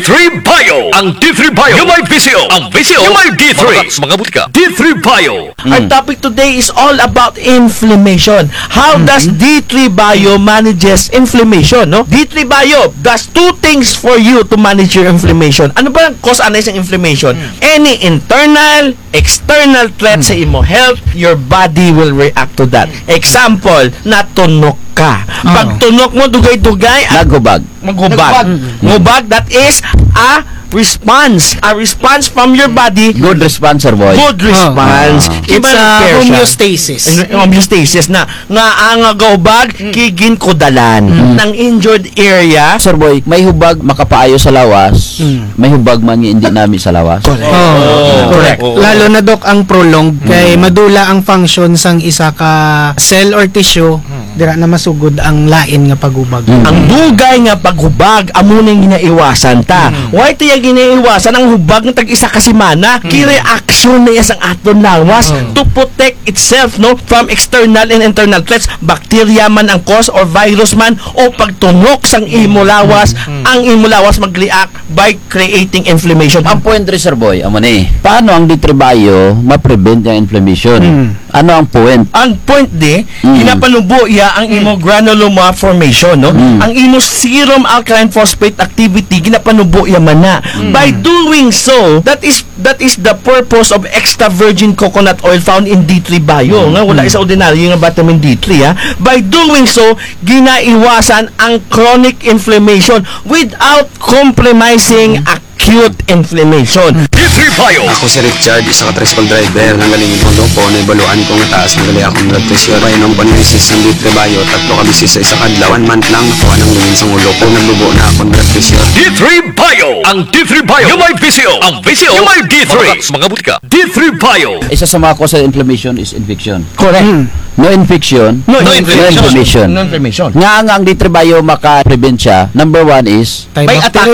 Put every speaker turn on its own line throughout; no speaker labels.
D3 Bio. Ang D3 Bio, yung may VCO. Ang VCO, yung may D3. Mga butika. D3 Bio.
Our topic today is all about inflammation. How does D3 Bio manages inflammation? No? D3 Bio does two things for you to manage your inflammation. Ano ba ang cause ng inflammation? Any internal, external threat sa imo health, your body will react to that. Example, natunok ka. Pag tunok mo, dugay-dugay,
Naghubag.
maghubag. Ngubag, that is a response. A response from your body.
Good response, sir boy.
Good response.
It's homeostasis.
Homeostasis na nga ang gaubag kigin kodalan ng injured area.
Sir boy, may hubag makapaayo sa lawas. May hubag man nga hindi nami sa lawas.
Correct. Lalo na dok ang prolonged kay madula ang function sang isa ka cell or tissue dira na masugod ang lain nga pagubag.
Ang dugay nga paghubag amo ning ginaiwasan ta. Why tiya ginaiwasan ang hubag ng tag-isa ka semana? Ki-reaction na yes ang aton lawas to protect itself no from external and internal threats. Bacteria man ang cause or virus man o pagtunok sang imo lawas, ang imo lawas mag-react by creating inflammation.
Ang point rin, sir boy, amo ni. Paano ang D3 Bio ma-prevent yung inflammation? Ano ang point?
Ang point di, ginapanubo iya ang imo granuloma formation, no? Ang imo serum alkaline phosphate activity ginapanubo iya man na. By doing so, that is the purpose of extra virgin coconut oil found in D3 Bio. Nga wala isa ordinary nga vitamin D3 ha. By doing so, ginaiwasan ang chronic inflammation without compromising acute inflammation.
D3 Bio.
Ako si Richard, isa ka tricycle driver. Nanggalingin ko ko, naibaluan ko nga taas. Nagali akong blood pressure. Painom ko ng resist ng D3 Bio. Tatlo ka bisis sa isa kadlaw. 1 month lang. Nakuha ng lingin sa ulo ko. Naglubo na akong blood pressure.
D3 Bio. Ang D3 Bio, yung may VCO. Ang VCO, yung may D3. Mga butika. D3 Bio.
Isa sa mga cause of inflammation is infection.
Correct.
No infection,
No
inflammation.
No inflammation.
Nga ang D3 Bio maka-prevent siya. Number 1 is
May atake.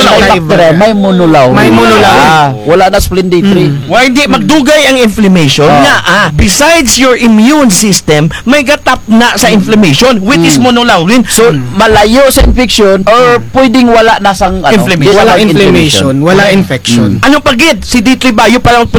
may monolaw.
May monolaw.
Wala na spleen D3.
Why di magdugay ang inflammation nga besides your immune system may gatap na sa inflammation which is monolaurin.
So, malayo sa infection or pwedeng wala na sang
Inflammation.
di
Wala
lang
inflammation, wala infection.
Anong pagid si D3 Bio para